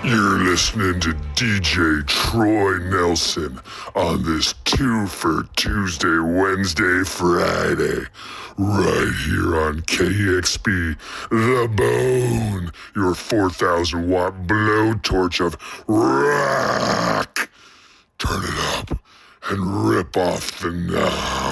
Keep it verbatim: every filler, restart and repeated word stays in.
You're listening to D J Troy Nelson on this two for Tuesday, Wednesday, Friday, right here on K X B, The Bone, your four thousand watt blowtorch of rock. Turn it up and rip off the knob.